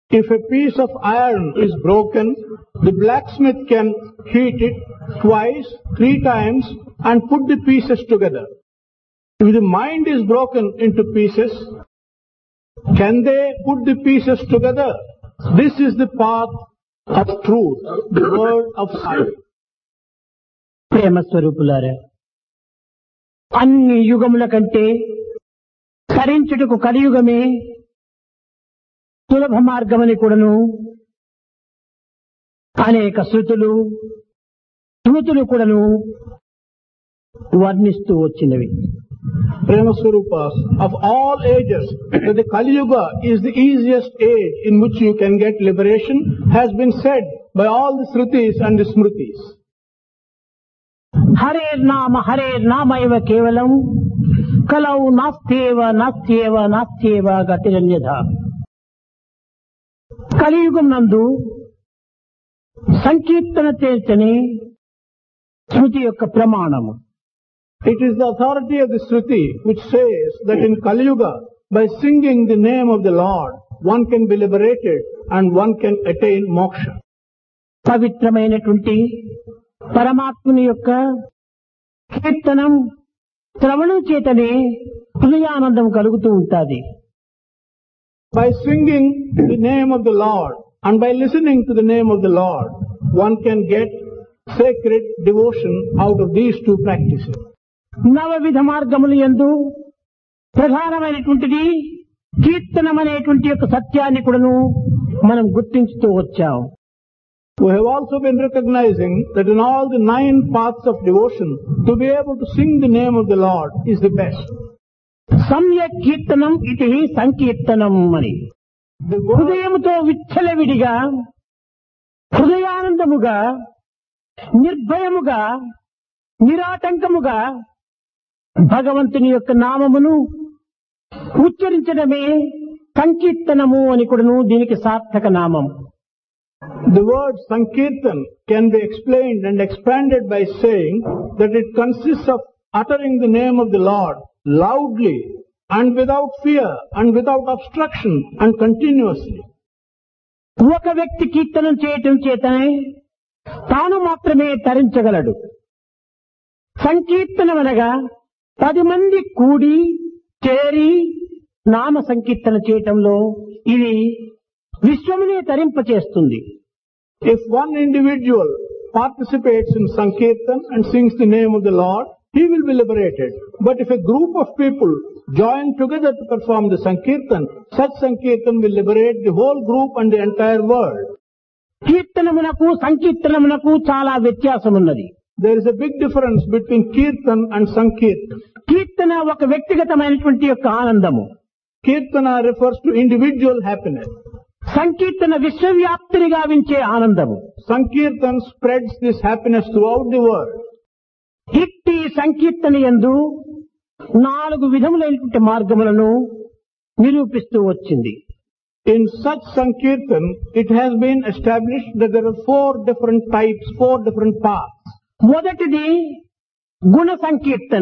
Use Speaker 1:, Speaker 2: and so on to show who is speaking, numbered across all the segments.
Speaker 1: If a piece of iron is broken, the blacksmith can heat it twice, 3 times and put the pieces together. If the mind is broken into pieces, can they put the pieces together? This is the path of truth, the word of sight.
Speaker 2: ప్రేమ స్వరూపులారా, అన్ని యుగముల కంటే తరించుటకు కలియుగమే సులభ మార్గమని కూడాను అనేక శృతులు స్మృతులు కూడాను వర్ణిస్తూ వచ్చినవి.
Speaker 1: Prema Swarupas, of all ages, that the Kali Yuga is the easiest age in which you can get liberation has been said by all the Shrutis and the Smritis.
Speaker 2: హరేర్ నామ ఇవ కేవలం కలౌ నాస్త్యేవ గతిరన్యథ. కలియుగం నందు సంకీర్తన చేతనే స్మృతి యొక్క ప్రమాణము.
Speaker 1: It is the authority of the Shruti which says that in Kali Yuga, by singing the name of the Lord, one can be liberated and one can attain moksha.
Speaker 2: పవిత్రమైనటువంటి పరమాత్ముని యొక్క కీర్తనం శ్రవణం చేతనే హృదయానందం కలుగుతూ ఉంటుంది.
Speaker 1: By singing the name of the Lord and by listening to the name of the Lord, one can get sacred devotion out of these two practices.
Speaker 2: నవవిధ మార్గములు యందు ప్రధానమైనటువంటిది కీర్తనం అనేటువంటి యొక్క సత్యాన్ని కూడాను మనం గుర్తించుతూ వచ్చాం.
Speaker 1: We have also been recognizing that in all the 9 paths of devotion, to be able to sing the name of the Lord is the best.
Speaker 2: సమ్యక్ కీర్తనం ఇది సంకీర్తనం అని హృదయముతో విచ్చలవిడిగా హృదయానందముగా నిర్భయముగా నిరాటంకముగా భగవంతుని యొక్క నామమును ఉచ్చరించడమే సంకీర్తనము అని కూడాను దీనికి సార్థక నామం.
Speaker 1: The word Sankirtan can be explained and expanded by saying that it consists of uttering the name of the Lord loudly and without fear and without obstruction and continuously.
Speaker 2: ఒక వ్యక్తి కీర్తనం చేయటం చేతనే తాను మాత్రమే తరించగలడు. సంకీర్తనం అనగా 10 మంది కూడి చేరి నామ సంకీర్తన చేయటంలో ఇది విశ్వమునే తరింపచేస్తుంది.
Speaker 1: If one individual participates in Sankirtan and sings the name of the Lord, he will be liberated. But if a group of people join together to perform the Sankirtan, such Sankirtan will liberate the whole group and the entire world.
Speaker 2: కీర్తనమునకు సంకీర్తనమునకు చాలా వ్యత్యాసం ఉన్నది.
Speaker 1: There is a big difference between Kirtan and Sankirtan.
Speaker 2: కీర్తన ఒక వ్యక్తిగతమైనటువంటి యొక్క ఆనందము.
Speaker 1: Kirtana refers to individual happiness.
Speaker 2: సంకీర్తన విశ్వవ్యాప్తిని గావించే ఆనందము.
Speaker 1: Sankirtan spreads this happiness throughout the world.
Speaker 2: ఇట్టి సంకీర్తన యందు 4 విధములైనటువంటి మార్గములను నిరూపిస్తూ వచ్చింది.
Speaker 1: In such Sankirtan, it has been established that there are 4 different types, 4 different paths.
Speaker 2: మొదటిది గుణ సంకీర్తన.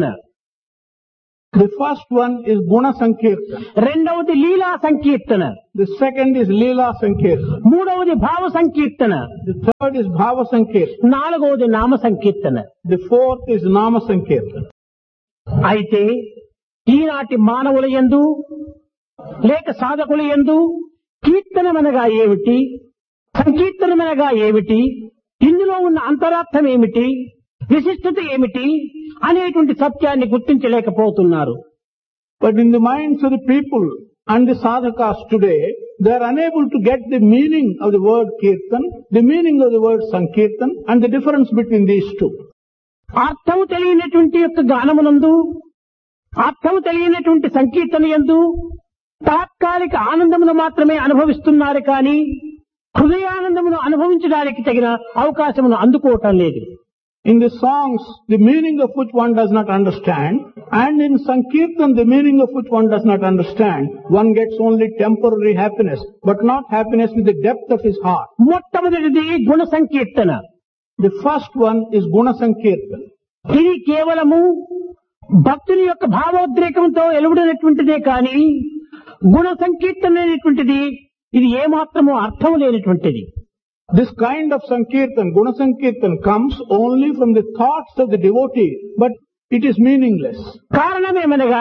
Speaker 1: The first one is Guna Sankirtan.
Speaker 2: రెండవది లీలా సంకీర్తన.
Speaker 1: The second is Leela Sankirtan.
Speaker 2: మూడవది భావ సంకీర్తన.
Speaker 1: The third is Bhava Sankirtan.
Speaker 2: నాలుగవది నామ సంకీర్తన.
Speaker 1: The fourth is Nama Sankirtan.
Speaker 2: అయితే ఈనాటి మానవుల యందు లేక సాధకుల యందు కీర్తనమనగా ఏమిటి, సంకీర్తనమనగా ఏమిటి, ఇందులో ఉన్న అంతరార్థం ఏమిటి, విశిష్టత ఏమిటి అనేటువంటి సత్యాన్ని గుర్తించలేకపోతున్నారు.
Speaker 1: But in the minds of the people and the sadhakas today, they are unable to get the meaning of the word Kirtan, the meaning of the word Sankirtan and the difference between these two.
Speaker 2: అర్థము తెలియనటువంటి యొక్క గానమునందు, అర్థము తెలియనటువంటి సంకీర్తన యందు తాత్కాలిక ఆనందమును మాత్రమే అనుభవిస్తున్నారు కానీ హృదయానందమును అనుభవించడానికి తగిన అవకాశమును అందుకోవటం లేదు.
Speaker 1: In the songs, the meaning of which one does not understand, and in Sankirtan, the meaning of which one does not understand, one gets only temporary happiness, but not happiness with the depth of his heart.
Speaker 2: మొట్టమొదటిది గుణ సంకీర్తన.
Speaker 1: The first one is Guna Sankirtan.
Speaker 2: ఇది కేవలము భక్తుని యొక్క భావోద్రేకంతో ఎలువడినటువంటిదే కానీ గుణ సంకీర్తన అనేటువంటిది ఇది ఏమాత్రమూ అర్థం లేనటువంటిది.
Speaker 1: This kind of Sankirtan, Guna Sankirtan, comes only from the thoughts of the devotee, but it is meaningless.
Speaker 2: కారణమేమనగా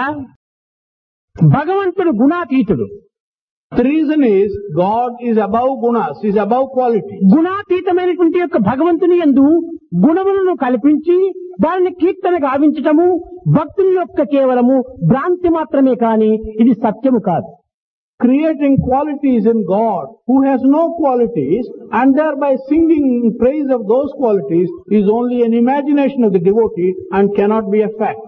Speaker 2: భగవంతుడు గుణాతీతుడు.
Speaker 1: The reason is God is above gunas, is above quality.
Speaker 2: గుణాతీతమైనటువంటి యొక్క భగవంతుని యందు గుణములను కల్పించి దానిని కీర్తన గావించటము భక్తుని యొక్క కేవలము భ్రాంతి మాత్రమే కాని ఇది సత్యము కాదు.
Speaker 1: Creating qualities in God who has no qualities and thereby singing in praise of those qualities is only an imagination of the devotee and cannot be a fact.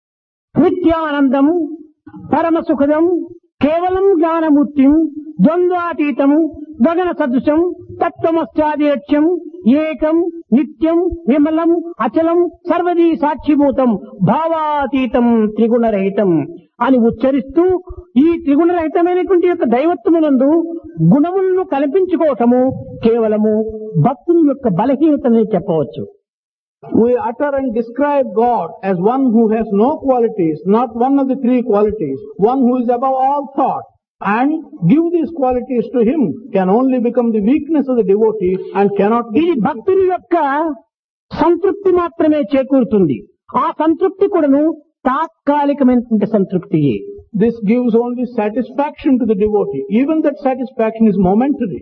Speaker 2: నిత్యానందం పరమ సుఖదం కేవలం జ్ఞానమూర్తిం ద్వంద్వాతీతం గగన సదృశం తత్వమస్యాదేక్ష్యం ఏకం నిత్యం విమలం అచలం సర్వదీ సాక్షిభూతం భావాతీతం త్రిగుణరహితం అని ఉచ్చరిస్తూ ఈ త్రిగుణరహితమైనటువంటి యొక్క దైవత్వమునందు గుణములను కల్పించుకోవటము కేవలము భక్తుని యొక్క బలహీనతని చెప్పవచ్చు.
Speaker 1: We utter and describe God as one who has no qualities, not one of the three qualities, one who is above all thought, and give these qualities to him can only become the weakness of the devotee and cannot be.
Speaker 2: ఇది భక్తుని యొక్క సంతృప్తి మాత్రమే చేకూరుతుంది. ఆ సంతృప్తి కూడాను తాత్కాలికమైనటువంటి సంతృప్తియే.
Speaker 1: This gives only satisfaction to the devotee. Even that satisfaction is momentary.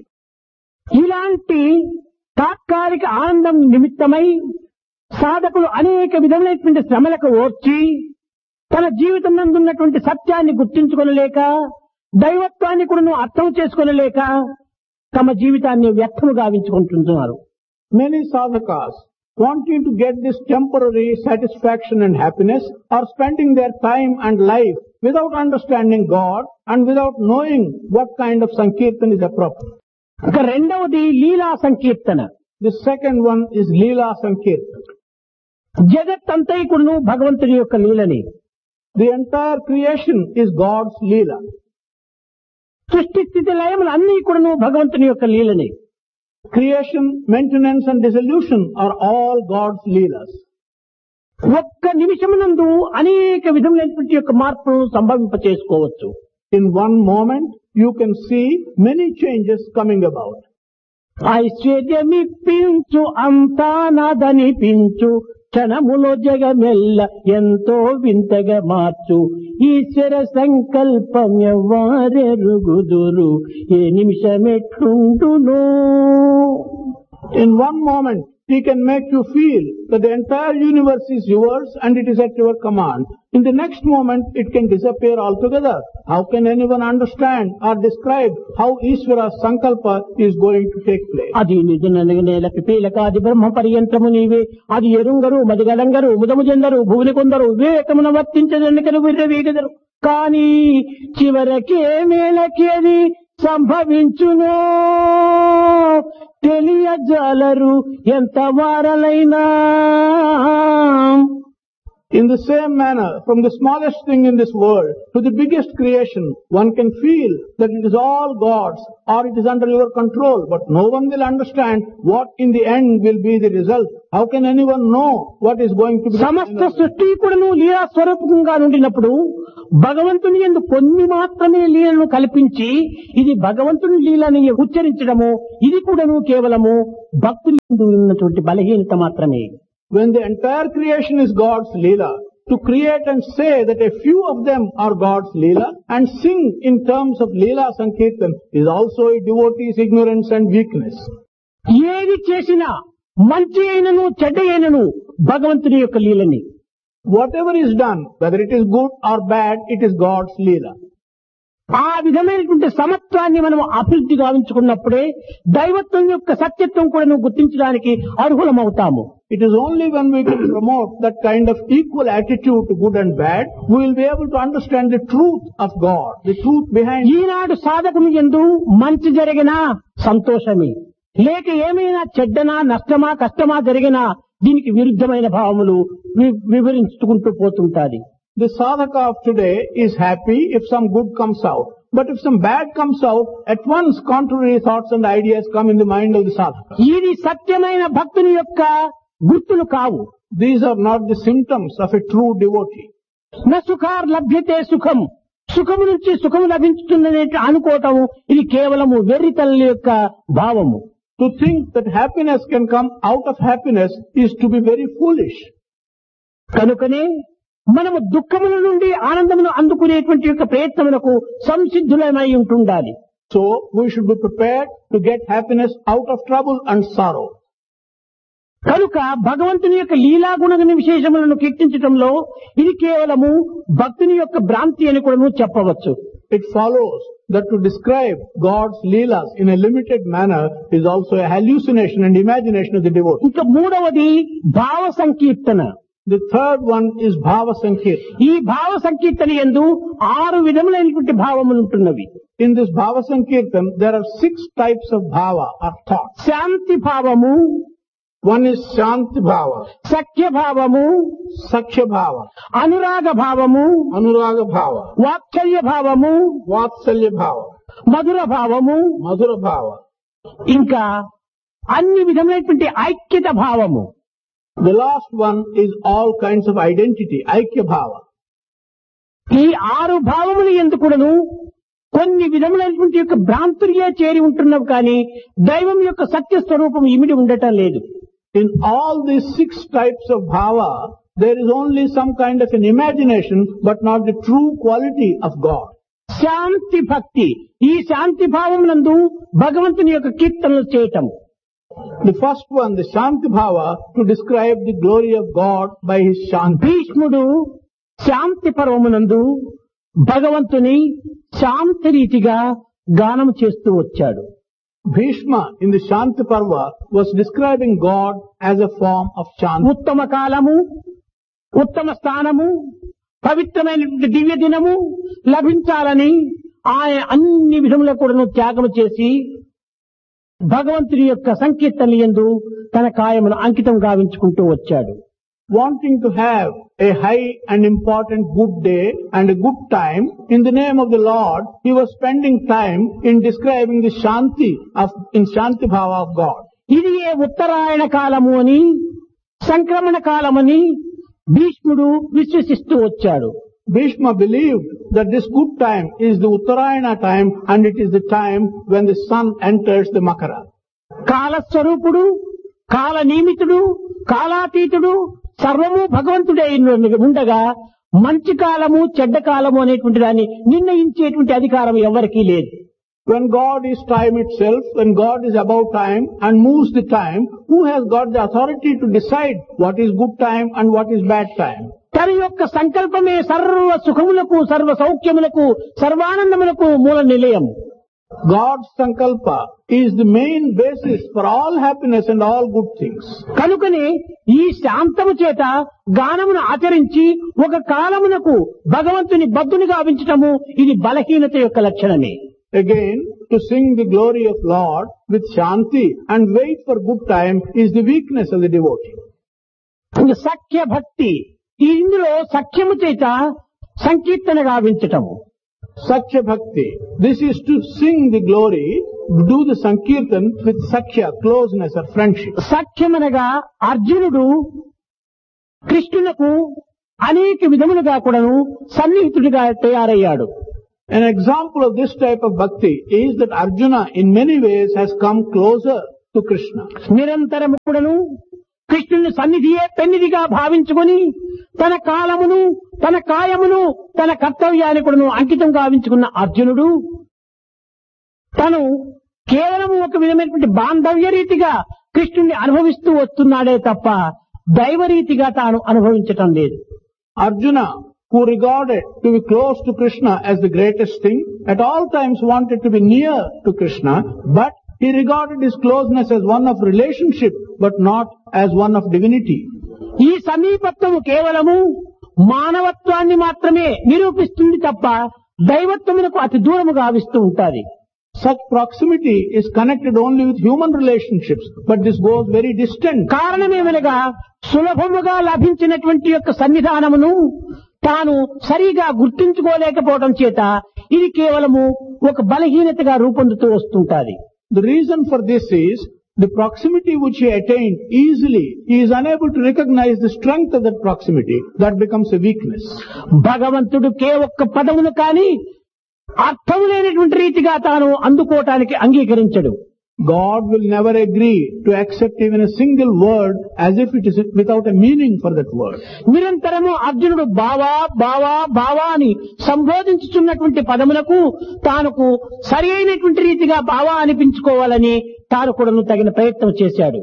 Speaker 2: ఇలాంటి తాత్కాలిక ఆనందం నిమిత్తమై సాధకులు అనేక విధమైనటువంటి శ్రమలకు ఓర్చి తన జీవితం నందున్నటువంటి సత్యాన్ని గుర్తించుకొనలేక దైవత్వాన్ని కూడా అర్థం చేసుకోనలేక తమ జీవితాన్ని వ్యర్థము గావించుకుంటున్నారు.
Speaker 1: Many sadhakas, wanting to get this temporary satisfaction and happiness, are spending their time and life without understanding God and without knowing what kind of sankirtan is appropriate.
Speaker 2: ఇక రెండవది లీలా సంకీర్తన.
Speaker 1: The second one is Leela Sankirtan.
Speaker 2: జగత్తంతైకుడును భగవంతుని యొక్క లీలని.
Speaker 1: The entire creation is God's Leela.
Speaker 2: సృష్టి స్థితి లయములు అన్ని కూడాను భగవంతుని యొక్క లీలని.
Speaker 1: Creation, maintenance and dissolution are all God's Leelas.
Speaker 2: ఒక్క నిమిషమునందు అనేక విధములైనటువంటి యొక్క మార్పులను సంభవింప చేసుకోవచ్చు.
Speaker 1: In one moment, you can see many changes coming about.
Speaker 2: ఐశ్వర్యమిప్పించు అంతా నాదనిపించు క్షణములో జగమెల్ల ఎంతో వింతగా మార్చు ఈశ్వర సంకల్పం ఎవ్వారెరుగుదురు ఏ నిమిషమెట్లుండునో.
Speaker 1: In one moment, He can make you feel that the entire universe is yours and it is at your command. In the next moment, it can disappear altogether. How can anyone understand or describe how Ishvara's Sankalpa is going to take place?
Speaker 2: అది నిజనగనేల పిపీలకాది బ్రహ్మ పర్యంతము నీవే అది ఎరుంగరు మదిగలంగరు ముదము చెందరు భువని కొందరు వివేకమున వర్తించదెన్నికలు విర్రవీగదరు కానీ చివరకే మేలకి అది సంభవించునో తెలియజాలరు ఎంత వారలైనా.
Speaker 1: In the same manner, from the smallest thing in this world to the biggest creation, one can feel that it is all God's or it is under your control, but no one will understand what in the end will be the result. How can anyone know what is going to be?
Speaker 2: సమస్త సృష్టి కూడాను లీలా స్వరూపంగా ఉండినప్పుడు భగవంతుని యందు కొన్ని మాత్రమే లీలను కల్పించి ఇది భగవంతుని లీలని ఉచ్చరించడము ఇది కూడాను కేవలము భక్తుని యందు ఉన్నటువంటి బలహీనత మాత్రమే.
Speaker 1: When the entire creation is God's Leela, to create and say that a few of them are God's Leela and sing in terms of Leela Sankirtan is also a devotee's ignorance and weakness.
Speaker 2: ఏది చేసినా మంచి అయినను చెడ్డ అయినను భగవంతుని యొక్క లీలని.
Speaker 1: Whatever is done, whether it is good or bad, it is God's Leela.
Speaker 2: ఆ విధమైనటువంటి సమత్వాన్ని మనం అభివృద్ధి గావించుకున్నప్పుడే దైవత్వం యొక్క సత్యత్వం కూడా గుర్తించడానికి అర్హులమవుతాము.
Speaker 1: It is only when we can promote that kind of equal attitude to good and bad, we will be able to understand the truth of God, the truth behind.
Speaker 2: ఈనాడు సాధకుని యందు మంచి జరిగినా సంతోషమే, లేక ఏమైనా చెడ్డనా నష్టమా కష్టమా జరిగినా దీనికి విరుద్ధమైన భావములు వివరించుకుంటూ పోతుంటాది.
Speaker 1: The sadhaka of today is happy if some good comes out. But if some bad comes out, at once contrary thoughts and ideas come in the mind of the sadhaka.
Speaker 2: ఇది సత్యమైన భక్తుని యొక్క గుర్తులు కావు.
Speaker 1: These are not the symptoms of a true devotee.
Speaker 2: న సుఖార్ లభ్యతే సుఖం సుఖము నుంచి సుఖము లభించుతుందనే అనుకోవటం ఇది కేవలము వెర్రితల్లి యొక్క భావము.
Speaker 1: To think that happiness can come out of happiness is to be very foolish.
Speaker 2: కనుకనే మనము దుఃఖముల నుండి ఆనందమును అందుకునేటువంటి యొక్క ప్రయత్నములకు సంసిద్ధులమై ఉంటుండాలి.
Speaker 1: So we should be prepared to get happiness out of trouble and sorrow.
Speaker 2: కనుక భగవంతుని యొక్క లీలాగుణ విశేషములను కీర్తించటంలో ఇది కేవలము భక్తుని యొక్క భ్రాంతి అని కూడా చెప్పవచ్చు.
Speaker 1: It follows that to describe God's leelas in a limited manner is also a hallucination and imagination of the devotee.
Speaker 2: ఇంకా మూడవది భావ సంకీర్తన.
Speaker 1: The third one is Bhava Sankirtana.
Speaker 2: ఈ భావ సంకీర్తన యందు 6 విధములైనటువంటి భావములు ఉంటున్నవి.
Speaker 1: In this Bhava Sankirtan, there are 6 types of bhava or thought.
Speaker 2: శాంతి భావము,
Speaker 1: One is Shanti Bhava,
Speaker 2: సఖ్య భావము,
Speaker 1: Sakhya Bhava,
Speaker 2: అనురాగ భావము,
Speaker 1: Anuraga Bhava,
Speaker 2: వాత్సల్య భావము,
Speaker 1: Vatsalya Bhava,
Speaker 2: మధుర భావము,
Speaker 1: Madhura Bhava.
Speaker 2: ఇంకా అన్ని విధములైనటువంటి ఐక్యత భావము.
Speaker 1: The last one is all kinds of identity, Aikya Bhava.
Speaker 2: ఈ 6 భావములు ఎందుకును కొన్ని విధములైనటువంటి యొక్క భ్రాంతులుగా చేరి ఉంటున్నవి కానీ దైవం యొక్క సత్య స్వరూపం ఇమిడి ఉండటం లేదు.
Speaker 1: In all these 6 types of bhava, there is only some kind of an imagination, but not the true quality of God.
Speaker 2: శాంతి భక్తి, ఈ శాంతి భావమునందు భగవంతుని యొక్క కీర్తనలు చేయటం.
Speaker 1: The first one, the Shanti Bhava, to describe the glory of God by his Shanti.
Speaker 2: భీష్ముడు శాంతి పర్వమునందు భగవంతుని శాంతి రీతిగా గానం చేస్తూ వచ్చాడు.
Speaker 1: Bhishma in the Shanti Parva was describing God as a form of Shanti.
Speaker 2: ఉత్తమ కాలము, ఉత్తమ స్థానము, పవిత్రమైనటువంటి దివ్య దినము లభించాలని ఆయన అన్ని విధముల కూడాను త్యాగం చేసి భగవంతుని యొక్క సంకీర్తనలు యందు తన కాయమును అంకితం గావించుకుంటూ వచ్చాడు.
Speaker 1: Wanting to have a high and important good day and a good time, in the name of the Lord, he was spending time in describing the Shanti in Shanti Bhava of God.
Speaker 2: ఇది ఏ ఉత్తరాయణ కాలము అని, సంక్రమణ కాలమని భీష్ముడు విశ్వసిస్తూ వచ్చాడు.
Speaker 1: Bhishma believed that this good time is the Uttarayana time and it is the time when the sun enters the Makara.
Speaker 2: కాలస్వరూపుడు, కాల నియమితుడు, కాలాతీతుడు, సర్వము భగవంతుడే ఉండగా మంచి కాలము చెడ్డ కాలము అనేటువంటి దాన్ని నిర్ణయించేటువంటి అధికారం ఎవరికీ లేదు.
Speaker 1: When God is time itself, when God is above time and moves the time, who has got the authority to decide what is good time and what is bad time?
Speaker 2: తన యొక్క సంకల్పమే సర్వ సుఖములకు, సర్వ సౌఖ్యములకు, సర్వానందములకు మూల నిలయం.
Speaker 1: God's sankalpa is the main basis for all happiness and all good things.
Speaker 2: కనుకనే ఈ శాంతము చేత గానమును ఆచరించి ఒక కాలమునకు భగవంతుని బద్దుని గావించటము ఇది బలహీనత యొక్క లక్షణమే.
Speaker 1: Again, to sing the glory of Lord with Shanti and wait for good time is the weakness of the devotee.
Speaker 2: సఖ్య భక్తి, ఇందులో సఖ్యము చేత సంకీర్తన గావించటము.
Speaker 1: Sakhya Bhakti. This is to sing the glory, do the Sankirtan with Sakhya, closeness or friendship.
Speaker 2: సఖ్యమనగా అర్జునుడు కృష్ణునకు అనేక విధములుగా కూడాను సన్నిహితుడిగా తయారయ్యాడు.
Speaker 1: An example of this type of bhakti is that Arjuna in many ways has come closer to Krishna.
Speaker 2: నిరంతరము కూడాను కృష్ణుని సన్నిధియే పెన్నిదిగా భావించుకొని తన కాలమును, తన కాయమును, తన కర్తవ్యాన్ని కూడాను అంకితం గావించుకున్న అర్జునుడు తను కేవలం ఒక విధమైనటువంటి బాంధవ్య రీతిగా కృష్ణుని అనుభవిస్తూ వస్తున్నాడే తప్ప దైవరీతిగా తాను అనుభవించటం లేదు.
Speaker 1: Arjuna, who regarded to be close to Krishna as the greatest thing, at all times wanted to be near to Krishna, but he regarded his closeness as one of relationship, but not as one of divinity.
Speaker 2: ఈ సమీపత్వము కేవలము మానవత్వాన్ని మాత్రమే నిరూపిస్తుంది తప్ప దైవత్వమునకు అతి దూరము గావిస్తూ ఉంటాది.
Speaker 1: Such proximity is connected only with human relationships, but this goes very distant.
Speaker 2: కారణమేమనగా సులభముగా లభించినటువంటి యొక్క సన్నిధానమును తాను సరిగా గుర్తించుకోలేకపోవడం చేత ఇది కేవలము ఒక బలహీనతగా రూపొందుతూ వస్తుంటాది.
Speaker 1: The reason for this is The proximity which he attained easily, he is unable to recognize the strength of that proximity. That becomes a weakness.
Speaker 2: భగవంతుడు ఒక్క పదమును కాని అర్థం లేనటువంటి రీతిగా తాను అందుకోవటానికి అంగీకరించడు.
Speaker 1: God will never agree to accept even a single word as if it is without a meaning for that word.
Speaker 2: నిరంతరము అర్జునుడు బావా బావా బావా అని సంబోధించుచున్నటువంటి పదములకు తానుకు సరి అయినటువంటి రీతిగా బావా అనిపించుకోవాలని తాను కూడా తగిన ప్రయత్నం చేశాడు.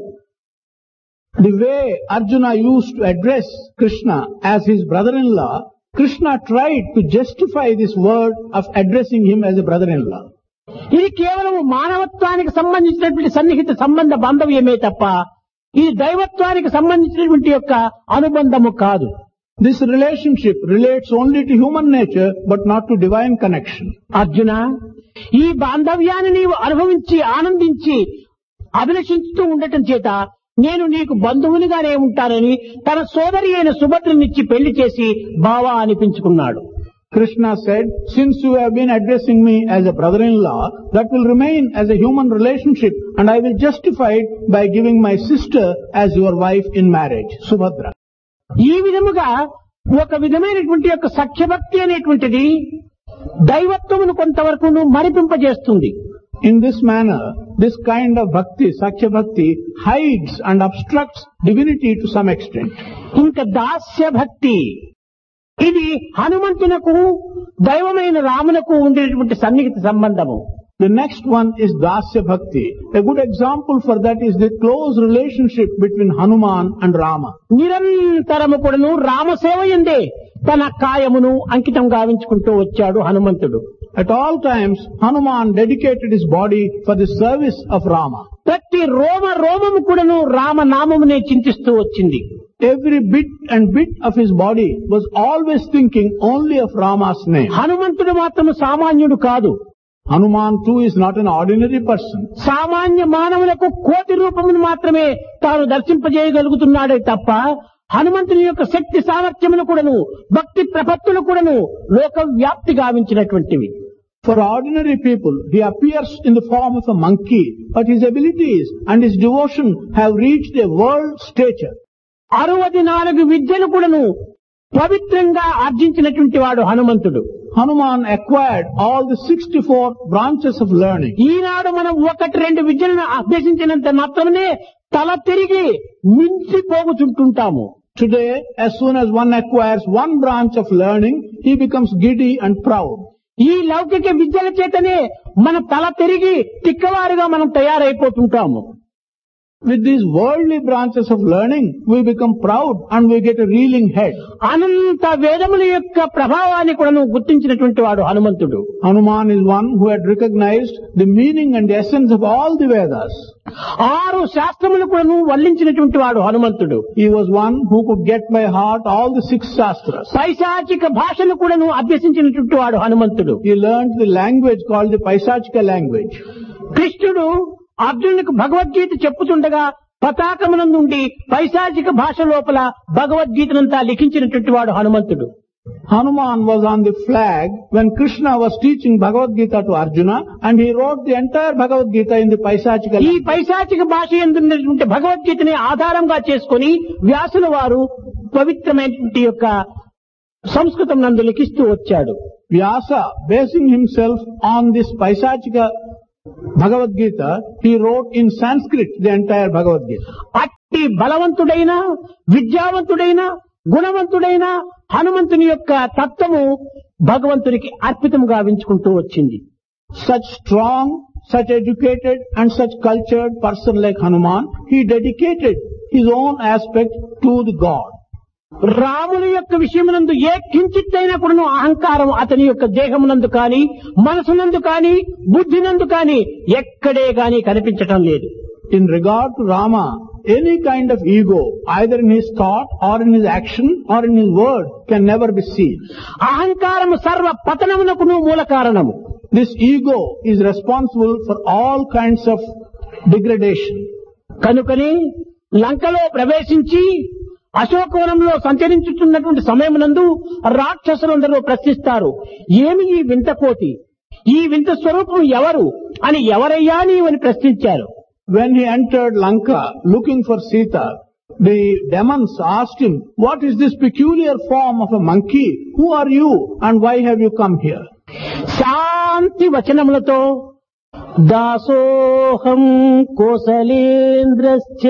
Speaker 1: The way Arjuna used to address Krishna as his brother-in-law, Krishna tried to justify this word of addressing him as a brother-in-law.
Speaker 2: ఇది కేవలం మానవత్వానికి సంబంధించినటువంటి సన్నిహిత సంబంధ బాంధవ్యమే తప్ప ఇది దైవత్వానికి సంబంధించినటువంటి యొక్క అనుబంధము కాదు.
Speaker 1: This relationship relates only to human nature but not to divine connection.
Speaker 2: Arjuna, ఈ బాంధవ్యాన్ని నీవు అనుభవించి ఆనందించి అభిలషించుతూ ఉండటం చేత నేను నీకు బంధువునిగానే ఉంటానని తన సోదరి అయిన సుభద్రనిచ్చి పెళ్లి చేసి బావా అనిపించుకున్నాడు.
Speaker 1: Krishna said, since you have been addressing me as a brother-in-law, that will remain as a human relationship and I will justify it by giving my sister as your wife in marriage, Subhadra.
Speaker 2: ఈ విధముగా ఒక విధమైనటువంటి యొక్క సఖ్యభక్తి అనేటువంటిది దైవత్వమును కొంతవరకు మరిపింపజేస్తుంది.
Speaker 1: In this manner, this kind of bhakti, Sakya Bhakti, hides and obstructs divinity to some extent.
Speaker 2: ఇంకా దాస్య భక్తి, ఇది హనుమంతునకు దైవమైన రామునకు ఉండేటువంటి సన్నిహిత సంబంధము.
Speaker 1: The next one is Dasya Bhakti. A good example for that is the close relationship between Hanuman and Rama.
Speaker 2: నిరంతరము కూడాను రామసేవ యందే తన కాయమును అంకితం గావించుకుంటూ వచ్చాడు హనుమంతుడు.
Speaker 1: At all times, Hanuman dedicated his body for the service of Rama.
Speaker 2: ప్రతి రోమము కూడాను రామనామమునే చింతిస్తూ వచ్చింది.
Speaker 1: Every bit and bit of his body was always thinking only of Rama's name.
Speaker 2: హనుమంతుడు మాత్రం సామాన్యుడు కాదు.
Speaker 1: Hanuman too is not an ordinary person.
Speaker 2: సామాన్య మానవులకు కోటి రూపమును మాత్రమే తాను దర్శింపజేయగలుగుతున్నాడే తప్ప హనుమంతుని యొక్క శక్తి సామర్థ్యమును కూడాను భక్తి ప్రపత్తులు కూడాను లోక వ్యాప్తి గావించినటువంటివి.
Speaker 1: For ordinary people, he appears in the form of a monkey, but his abilities and his devotion have reached a world stature.
Speaker 2: 64 విద్యలు కూడాను పవిత్రంగా ఆర్జించినటువంటి వాడు హనుమంతుడు.
Speaker 1: Hanuman acquired all the 64 branches of learning.
Speaker 2: ఈనాడు మనం 1-2 విద్యలను అభ్యసించినంత మాత్రమే తల తిరిగి మించిపోగుచుంటుంటాము.
Speaker 1: Today, as soon as one acquires one branch of learning, he becomes giddy and proud.
Speaker 2: ఈ లౌకిక విద్యల చేతనే మన తల తిరిగి తిక్కవారుగా మనం తయారైపోతుంటాము.
Speaker 1: With these worldly branches of learning, we become proud and we get a reeling head.
Speaker 2: అనంత వేదముల యొక్క ప్రభావాన్ని కూడా గుర్తించినటువంటి వాడు హనుమంతుడు.
Speaker 1: Hanuman is one who had recognized the meaning and the essence of all the Vedas.
Speaker 2: 6 శాస్త్రములు కూడా వల్లించినటువంటి వాడు హనుమంతుడు.
Speaker 1: He was one who could get by heart all the 6 Shastras.
Speaker 2: పైశాచిక భాషను కూడా అభ్యసించినటువంటి వాడు హనుమంతుడు.
Speaker 1: He learned the language called the Paisachika language.
Speaker 2: కృష్ణుడు అర్జునుడికి భగవద్గీత చెప్పుతుండగా పతాకమునందుండి పైశాచిక భాష లోపల భగవద్గీతనంతా లిఖించినటువంటి వాడు హనుమంతుడు.
Speaker 1: Hanuman was on the flag when Krishna was teaching Bhagavad Gita to Arjuna and he wrote the entire Bhagavad Gita in the Paisachika
Speaker 2: ఈ
Speaker 1: language.
Speaker 2: పైశాచిక భాష ఎందున్నటువంటి భగవద్గీతని ఆధారంగా చేసుకుని వ్యాసుల వారు పవిత్రమైనటువంటి యొక్క సంస్కృతం నందు లిఖిస్తూ వచ్చాడు.
Speaker 1: Vyasa, basing himself on this Paisachika Bhagavad Gita, he wrote in Sanskrit the entire Bhagavad Gita.
Speaker 2: అట్టి బలవంతుడైన విద్యావంతుడైన గుణవంతుడైన హనుమంతుని యొక్క తత్వము భగవంతునికి అర్పితం గావించుకుంటూ వచ్చింది.
Speaker 1: Such strong, such educated and such cultured person like Hanuman, he dedicated his own aspect to the God.
Speaker 2: రాముని యొక్క విషయమునందు ఏ కించిత్తైనా కూడా అహంకారం అతని యొక్క దేహమునందు కాని మనసునందు కాని బుద్ధినందు కాని ఎక్కడే గాని కనిపించటం లేదు.
Speaker 1: In regard to Rama, any kind of ego, either in his thought or in his action or in his word, can never be seen.
Speaker 2: అహంకారము సర్వ పతనమునకును మూల కారణము.
Speaker 1: This ego is responsible for all kinds of degradation.
Speaker 2: కనుకనే లంకలో ప్రవేశించి అశోకవనంలో సంచరించుతున్నటువంటి సమయమునందు రాక్షసులందరూ ప్రశ్నిస్తారు, ఏమి ఈ వింత కోటి, ఈ వింత స్వరూపం ఎవరు అని, ఎవరయ్యా నీవని ప్రశ్నించారు.
Speaker 1: when he entered Lanka looking for Sita, the demons asked him, what is this peculiar form of a monkey? Who are you and why have you come here?
Speaker 2: శాంతి వచనములతో దాసోహం కోసలేంద్రశ్చ,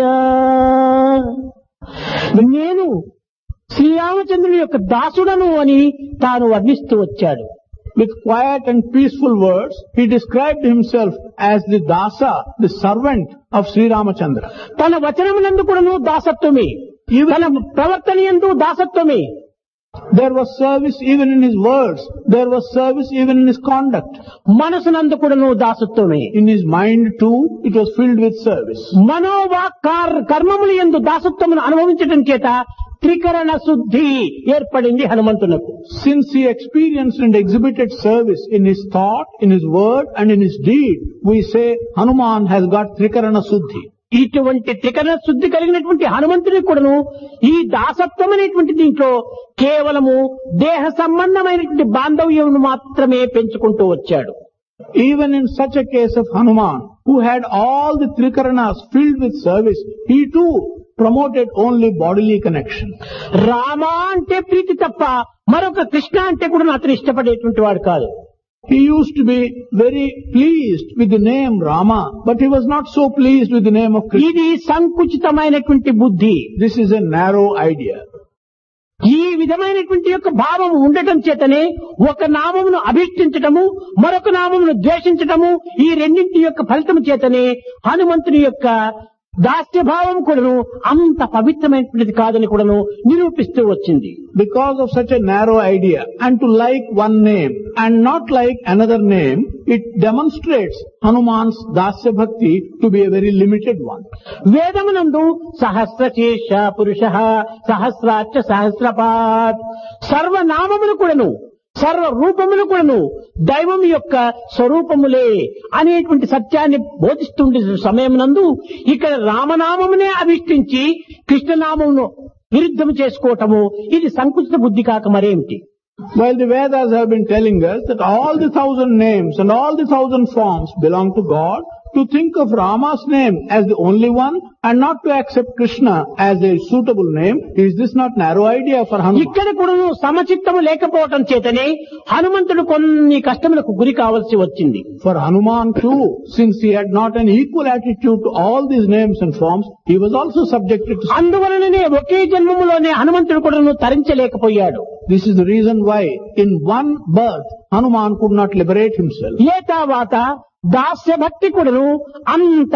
Speaker 2: నేను శ్రీరామచంద్రుని యొక్క దాసుడను అని తాను వర్ణిస్తూ వచ్చాడు.
Speaker 1: With quiet and peaceful words, he described himself as the dasa, the servant of Sri Ramachandra.
Speaker 2: తన వచనమునందు కూడాను దాసత్వమే, తన ప్రవర్తన యందు దాసత్వమే.
Speaker 1: There was service even in his words. There was service even in his conduct.
Speaker 2: మనసునందు కూడాను దాసత్వమే.
Speaker 1: In his mind too, it was filled with service.
Speaker 2: మనోవాక్ కర్మముల యందు దాసత్వమును అనుభవించడం చేత త్రికరణ శుద్ధి ఏర్పడింది హనుమంతునకు.
Speaker 1: Since he experienced and exhibited service in his thought, in his word and in his deed, we say Hanuman has got Trikarana Suddhi.
Speaker 2: ఇటువంటి త్రికరణ శుద్ధి కలిగినటువంటి హనుమంతుడికి కూడాను ఈ దాసత్వం అనేటువంటి దీంట్లో కేవలము దేహ సంబంధమైనటువంటి బాంధవ్యమును మాత్రమే పెంచుకుంటూ వచ్చాడు.
Speaker 1: Even in such a case of Hanuman, who had all the Trikaranas filled with service, he too promoted only bodily connection.
Speaker 2: Rama అంటే ప్రీతి తప్ప మరొక కృష్ణ అంటే కూడా అతను ఇష్టపడేటువంటి వాడు కాదు.
Speaker 1: He used to be very pleased with the name Rama, but he was not so pleased with the name of Krishna.
Speaker 2: ఇది సంకుచితమైనటువంటి బుద్ధి.
Speaker 1: This is a narrow idea.
Speaker 2: ఈ విధమైనటువంటి యొక్క భావం ఉండటం చేతనే ఒక నామమును అభిష్టించటము, మరొక నామమును ద్వేషించటము, ఈ రెండింటి యొక్క ఫలితం చేతనే హనుమంతుని యొక్క దాస్య భావం కూడాను అంత పవిత్రమైనటువంటిది కాదని కూడాను నిరూపిస్తూ వచ్చింది.
Speaker 1: Because of such a narrow idea, and to like one name and not like another name, it demonstrates Hanuman's dasya bhakti to be a very limited one.
Speaker 2: వేదమునందు సహస్రశేష పురుష సహస్రాక్ష సహస్రపాత్, సర్వనామములు కూడాను సర్వ రూపములు కూడాను దైవం యొక్క స్వరూపములే అనేటువంటి సత్యాన్ని బోధిస్తుండే సమయమునందు ఇక్కడ రామనామమునే అభిష్టించి కృష్ణనామమును విరుద్ధము చేసుకోవటము ఇది సంకుచిత బుద్ధి కాక మరేమిటి?
Speaker 1: While the Vedas have been telling us that all the 1,000 names and all the 1,000 forms belong to God, to think of Rama's name as the only one and not to accept Krishna as a suitable name, is this not narrow idea for Hanuman?
Speaker 2: ఇక్కడ కూడా సమచిత్తము లేకపోవటం చేతనే హనుమంతుడు కొన్ని కష్టములకు గురి కావాల్సి వచ్చింది.
Speaker 1: For Hanuman too, since he had not an equal attitude to all these names and forms, he was also subjected to.
Speaker 2: అందువలననే ఒకే జన్మములోనే హనుమంతుడు కూడా తరించలేకపోయాడు.
Speaker 1: This is the reason why in one birth Hanuman could not liberate himself.
Speaker 2: ఏ తర్వాత దాస్య భక్తి కూడాను అంత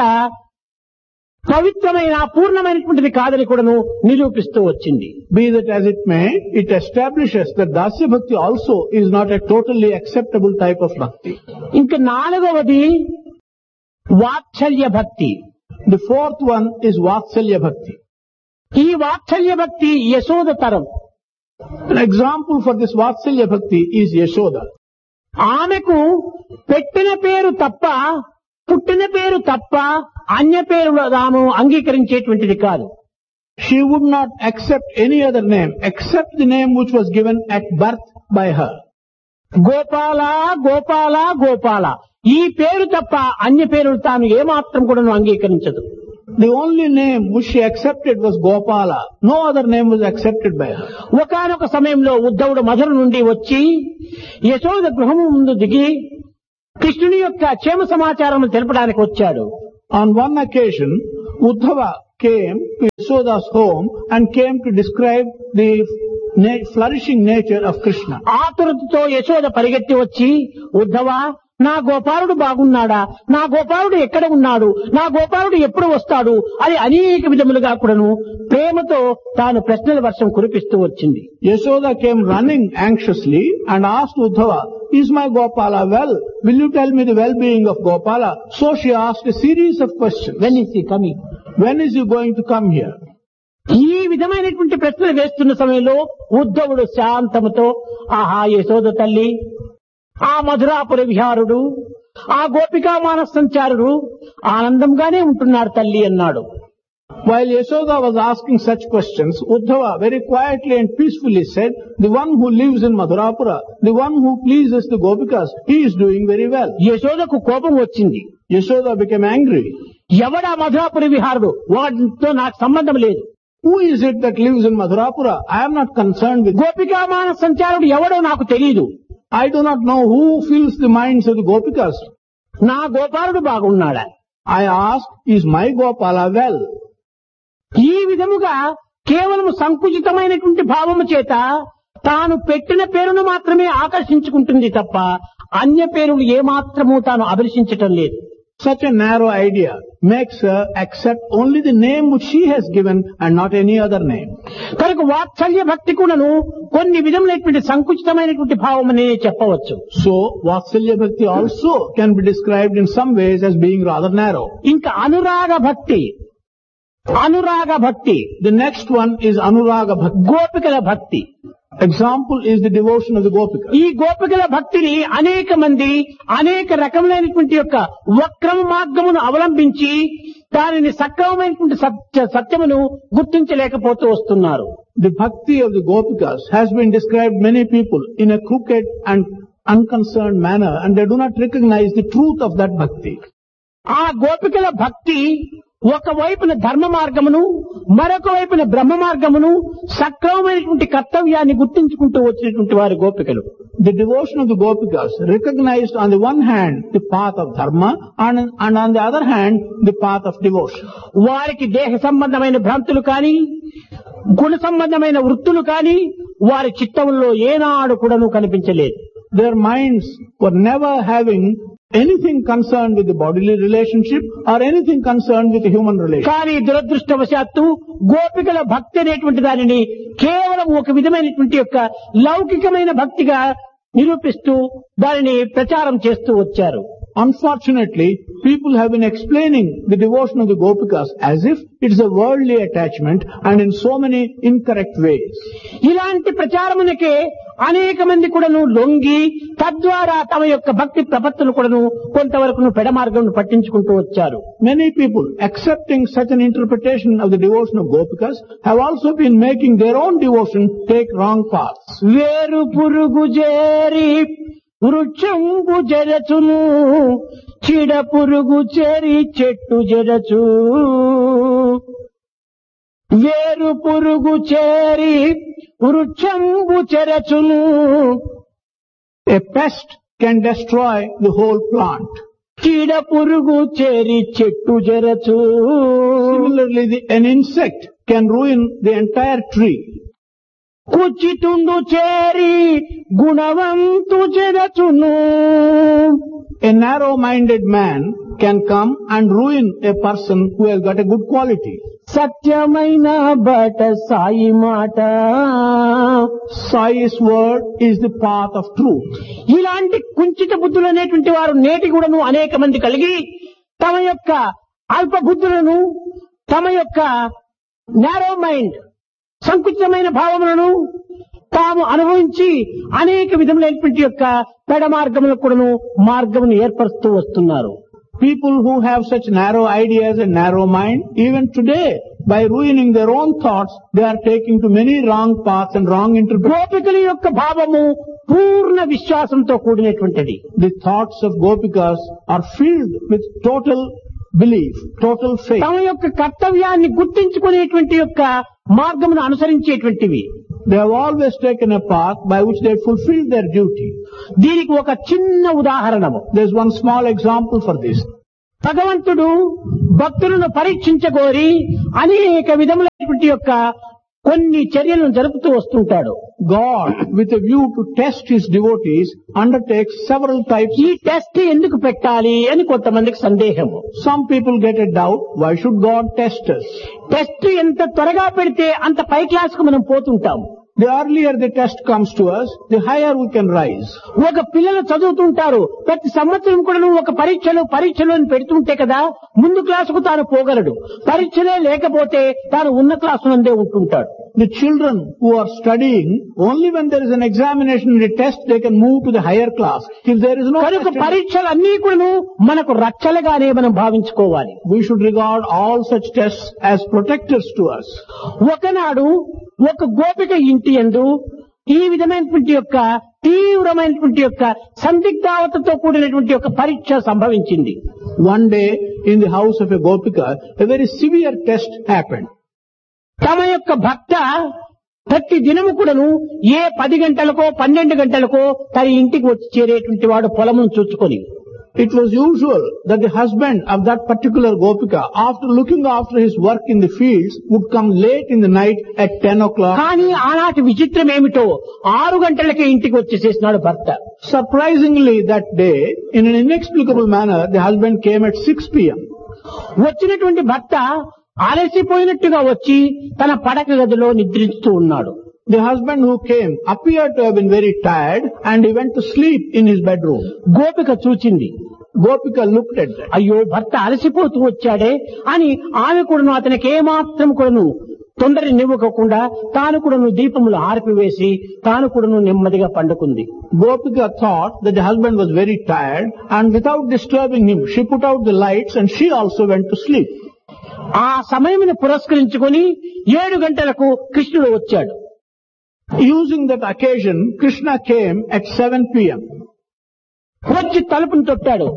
Speaker 2: పవిత్రమైన పూర్ణమైనటువంటిది కాదని కూడాను నిరూపిస్తూ వచ్చింది.
Speaker 1: Be that as it may, it establishes that Dasya Bhakti also is not a totally acceptable type of bhakti.
Speaker 2: ఇంకా నాలుగవది వాత్సల్య భక్తి.
Speaker 1: The fourth one is Vatsalya Bhakti.
Speaker 2: ఈ వాత్సల్య భక్తి యశోద తరం.
Speaker 1: An example for this Vatsalya Bhakti is Yashoda.
Speaker 2: ఆమెకు పెట్టిన పేరు తప్ప పుట్టిన పేరు తప్ప అన్య పేరు తాను అంగీకరించేటువంటిది కాదు.
Speaker 1: She would not accept any other name except the name which was given at birth by her.
Speaker 2: Gopala Gopala Gopala ఈ పేరు తప్ప అన్య పేరులు తాను ఏమాత్రం కూడా అంగీకరించదు.
Speaker 1: The only name which she accepted was Gopala. No other name was accepted by her.
Speaker 2: ఒకానొక సమయంలో ఉద్ధవుడు మధుర నుండి వచ్చి యశోద గృహము ముందు దిగి కృష్ణుని యొక్క క్షేమ సమాచారం తెలపడానికి వచ్చాడు.
Speaker 1: On one occasion, Uddhava came to Yashoda's home and came to describe the flourishing nature of Krishna.
Speaker 2: ఆతురతతో Yashoda పరిగెత్తి వచ్చి ఉద్ధవ నా గోపాలుడు బాగున్నాడా, నా గోపాలుడు ఎక్కడ ఉన్నాడు, నా గోపాలుడు ఎప్పుడు వస్తాడు అని అనేక విధములుగా కూడాను ప్రేమతో తాను ప్రశ్నల వర్షం కురిపిస్తూ వచ్చింది.
Speaker 1: Yashoda came running anxiously and asked Uddhava, is my Gopala well? Will you tell me the well-being of Gopala? So she asked a series of questions.
Speaker 2: When is he coming?
Speaker 1: When is he going to come here?
Speaker 2: ఈ విధమైనటువంటి ప్రశ్నలు వేస్తున్న సమయంలో ఉద్ధవుడు శాంతముతో ఆహా యశోద తల్లి, ఆ మధురాపుర విహారుడు, ఆ గోపికా మానస సంచారుడు ఆనందంగానే ఉంటున్నాడు తల్లి అన్నాడు.
Speaker 1: While Yashoda was asking such questions, Uddhava very quietly and peacefully said, the one who lives in Madhurapura, the one who pleases the Gopikas, he is doing very well.
Speaker 2: యశోదకు కోపం వచ్చింది.
Speaker 1: Yashoda became angry.
Speaker 2: ఎవడా మధురాపురి విహారుడు వాటితో నాకు సంబంధం లేదు.
Speaker 1: Who is it that lives in Madhurapura? I am not concerned with.
Speaker 2: గోపికామాన సంచారుడు ఎవడో నాకు తెలియదు.
Speaker 1: I do not know who fills the minds of the Gopikas.
Speaker 2: నా గోపాలుడు బాగున్నాడా?
Speaker 1: I ask, is my Gopala well?
Speaker 2: ఈ విధముగా కేవలం సంకుచితమైనటువంటి భావము చేత తాను పెట్టిన పేరును మాత్రమే ఆకర్షించుకుంటుంది తప్ప అన్య పేరులు ఏమాత్రము తాను అభిలషించటం లేదు.
Speaker 1: Such a narrow idea makes her accept only the name which she has given and not any other name.
Speaker 2: కనుక వాత్సల్య భక్తి కూడాను కొన్ని విధములైనటువంటి సంకుచితమైనటువంటి భావమనే చెప్పవచ్చు.
Speaker 1: So, Vatsalya Bhakti also can be described in some ways as being rather narrow.
Speaker 2: ఇంకా అనురాగ భక్తి. అనురాగ భక్తి.
Speaker 1: The next one is Anuraga Bhakti.
Speaker 2: గోపికల భక్తి.
Speaker 1: Example is the devotion of the Gopikas.
Speaker 2: ఈ గోపికల భక్తిని అనేక మంది అనేక రకములైనటువంటి యొక్క వక్రమ మార్గమును అవలంబించి దానిని సక్రమమైనటువంటి సత్యమును గుర్తించలేకపోతూ వస్తున్నారు.
Speaker 1: The bhakti of the Gopikas has been described many people in a crooked and unconcerned manner, and they do not recognize the truth of that bhakti.
Speaker 2: ఆ గోపికల భక్తి ఒక వైపున ధర్మ మార్గమును మరొక వైపున బ్రహ్మ మార్గమును సక్రమమైనటువంటి కర్తవ్యాన్ని గుర్తించుకుంటూ వచ్చినటువంటి వారి గోపికలు.
Speaker 1: The devotion of the Gopikas recognized on the one hand the path of dharma and on the other hand the path of devotion.
Speaker 2: వారికి దేహ సంబంధమైన భ్రాంతులు కానీ గుణ సంబంధమైన వృత్తులు కానీ వారి చిత్తంలో ఏనాడు కూడాను కనిపించలేదు.
Speaker 1: Their minds were never having anything concerned with the bodily relationship or anything concerned with the human relationship.
Speaker 2: కానీ దురదృష్టవశాత్తు గోపికల భక్తి అనేటువంటి దానిని కేవలం ఒక విధమైనటువంటి యొక్క లౌకికమైన భక్తిగా నిరూపిస్తూ దానిని ప్రచారం చేస్తూ వచ్చారు.
Speaker 1: Unfortunately, people have been explaining the devotion of the Gopikas as if it is a worldly attachment and in so many incorrect ways.
Speaker 2: ఇలాంటి ప్రచారమునకే అనేక మంది కూడాను లొంగి తద్వారా తమ యొక్క భక్తి ప్రపత్తులు కూడాను కొంతవరకు పెడమార్గం పట్టించుకుంటూ వచ్చారు.
Speaker 1: Many people accepting such an interpretation of the devotion of Gopikas have also been making their own devotion take wrong paths.
Speaker 2: వేరు పురుగు చేరి వృక్షంబు జరచును చీడ పురుగు చేరి చెట్టు జరచు. వేరు పురుగు చేరి వృక్షంబు చెరచును.
Speaker 1: A pest can destroy the whole plant.
Speaker 2: చీడ పురుగు చేరి చెట్టు జరచు.
Speaker 1: Similarly, an insect can ruin the entire tree.
Speaker 2: కుచితుండు చేరి గుణవంతు చెరచును.
Speaker 1: A narrow-minded man can come and ruin a person who has got a good quality.
Speaker 2: సత్యమైన బట సాయి మాట.
Speaker 1: Sai's word is the path of truth.
Speaker 2: ఇలాంటి కుంచిత బుద్ధులు అనేటువంటి వారు నేటి కూడాను అనేక మంది కలిగి తమ యొక్క అల్ప బుద్ధులను తమ యొక్క నారో మైండ్ సంకుచితమైన భావములను తాము అనుభవించి అనేక విధములైనటువంటి యొక్క పెడ మార్గములకు కూడాను మార్గమును ఏర్పరుస్తూ వస్తున్నారు.
Speaker 1: People who have such narrow ideas and narrow mind, even today, by ruining their own thoughts, they are taking to many wrong paths and wrong interpretations.
Speaker 2: గోపికల యొక్క భావము పూర్ణ విశ్వాసంతో కూడినటువంటిది.
Speaker 1: The thoughts of Gopikas are filled with total belief, total faith.
Speaker 2: తమ యొక్క కర్తవ్యాన్ని గుర్తించుకునేటువంటి యొక్క మార్గమును అనుసరించేటువంటివి.
Speaker 1: They have always taken a path by which they fulfill their duty.
Speaker 2: దీనికి ఒక చిన్న ఉదాహరణము.
Speaker 1: There is one small example for this.
Speaker 2: భగవంతుడు భక్తులను పరీక్షించగోరి అనేక విధములైనటువంటి యొక్క కొన్ని చర్యలను జరుపుతూ వస్తుంటాడు.
Speaker 1: God, with a view to test his devotees, undertakes several types.
Speaker 2: ఈ టెస్ట్ ఎందుకు పెట్టాలి అని కొంతమందికి సందేహము.
Speaker 1: Some people get a doubt, why should God test us?
Speaker 2: Test ఎంత త్వరగా పెడితే అంత పై క్లాస్ కు మనం పోతుంటాం.
Speaker 1: The earlier the test comes to us, the higher we can rise.
Speaker 2: ఒక పిల్లలు చదువుతుంటారు, ప్రతి సంవత్సరం కూడా ఒక పరీక్షలు అని పెడుతుంటే కదా ముందు క్లాసుకు తాను పోగలడు. పరీక్షలే లేకపోతే తాను ఉన్న class నందే ఉంటుంటాడు.
Speaker 1: The children who are studying, only when there is an examination and a test, they can move to the higher class. If there is no
Speaker 2: కనుక
Speaker 1: test,
Speaker 2: పరీక్షలన్నీ కూడా మనకు రక్షలుగానే మనం భావించుకోవాలి.
Speaker 1: we should regard all such tests as protectors to us.
Speaker 2: ఒకనాడు ఒక గోపిక ఇంటి యందు ఈ విధమైనటువంటి యొక్క తీవ్రమైనటువంటి యొక్క సందిగ్ధావతతో కూడినటువంటి యొక్క పరీక్ష సంభవించింది.
Speaker 1: One day in the house of a Gopika, a very severe test happened.
Speaker 2: తమ యొక్క భర్త ప్రతి దినము కూడాను ఏ 10 గంటలకో 12 గంటలకో తన ఇంటికి వచ్చి చేరేటువంటి వాడు పొలమును చూచుకొని.
Speaker 1: It was usual that the husband of that particular Gopika, after looking after his work in the fields, would come late in the night at 10 o'clock.
Speaker 2: కానీ ఆనాటి విచిత్రం ఏమిటో 6 గంటలకే ఇంటికి వచ్చేసేసినాడు భర్త.
Speaker 1: Surprisingly that day, in an inexplicable manner, the husband came at 6 p.m.
Speaker 2: వచ్చినటువంటి భర్త ఆలసిపోయినట్టుగా వచ్చి తన పడక గదిలో నిద్రిస్తూ ఉన్నాడు.
Speaker 1: The husband who came appeared to have been very tired and he went to sleep in his bedroom.
Speaker 2: గోపిక చూచింది.
Speaker 1: Gopika looked at that.
Speaker 2: అయ్యో భర్త అలసిపోతూ వచ్చాడే అని ఆమె కూడాను అతనికి ఏమాత్రం కూడాను తొందరనివ్వకుండా తాను కూడాను దీపములు ఆర్పివేసి తాను కూడాను నెమ్మదిగా పండుకుంది.
Speaker 1: Gopika thought that the husband was very tired and without disturbing him, she put out the lights and she also went to sleep.
Speaker 2: ఆ సమయమును పురస్కరించుకొని 7 గంటలకు కృష్ణుడు వచ్చాడు.
Speaker 1: Using that occasion, Krishna came at 7 p.m.
Speaker 2: వచ్చి తలుపును తొట్టాడు.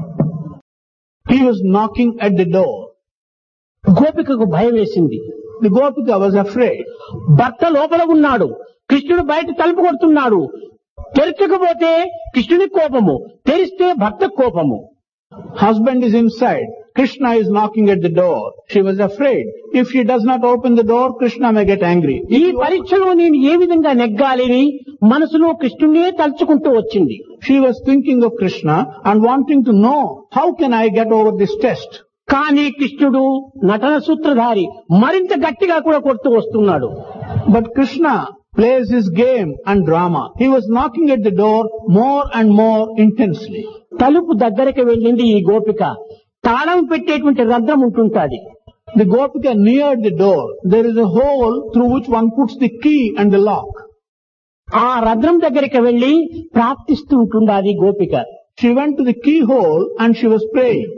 Speaker 1: He was knocking at the door.
Speaker 2: గోపికకు భయం వేసింది.
Speaker 1: The Gopika was afraid.
Speaker 2: భర్త లోపల ఉన్నాడు, కృష్ణుడు బయట తలుపు కొడుతున్నాడు. తెరచకపోతే కృష్ణుని కోపము, తెరిస్తే భర్త కోపము.
Speaker 1: Husband is inside. Krishna is knocking at the door. She was afraid. If she does not open the door, Krishna may get angry.
Speaker 2: ఈ పరీక్షలో నేను ఏ విధంగా నెగ్గాలని మనసులో కృష్ణునే తలుచుకుంటూ వచ్చింది.
Speaker 1: She was thinking of Krishna and wanting to know, how can I get over this test?
Speaker 2: కానీ కృష్ణుడు నటన సూత్రధారి మరింత గట్టిగా కూడా కొడుతూ వస్తున్నాడు.
Speaker 1: But Krishna plays his game and drama. He was knocking at the door more and more intensely.
Speaker 2: తలుపు దగ్గరికి వెళ్ళింది ఈ గోపిక. తాళం పెట్టేటువంటి రంధ్రం ఉంటుంటాది.
Speaker 1: The Gopika neared the door. There is a hole through which one puts the key and the lock.
Speaker 2: ఆ రంధ్రం దగ్గరికి వెళ్లి ప్రార్థిస్తూ ఉంటుండాది గోపిక.
Speaker 1: She went to the keyhole and she was praying.